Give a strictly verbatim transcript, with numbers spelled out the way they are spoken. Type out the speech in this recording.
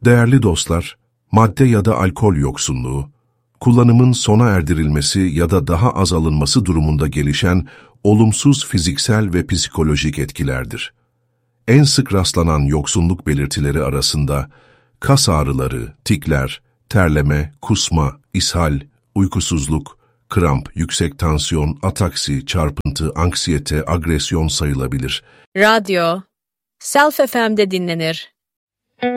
Değerli dostlar, madde ya da alkol yoksunluğu, kullanımın sona erdirilmesi ya da daha az alınması durumunda gelişen olumsuz fiziksel ve psikolojik etkilerdir. En sık rastlanan yoksunluk belirtileri arasında kas ağrıları, tikler, terleme, kusma, ishal, uykusuzluk, kramp, yüksek tansiyon, ataksi, çarpıntı, anksiyete, agresyon sayılabilir. Radyo, Self F M'de dinlenir.